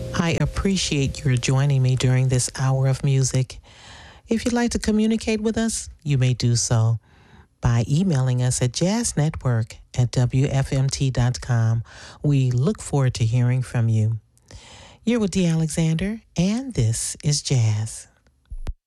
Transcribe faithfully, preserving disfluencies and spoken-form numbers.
I appreciate your joining me during this hour of music. If you'd like to communicate with us, you may do so by emailing us at jazznetwork at w f m t dot com. We look forward to hearing from you. You're with Dee Alexander, and this is Jazz.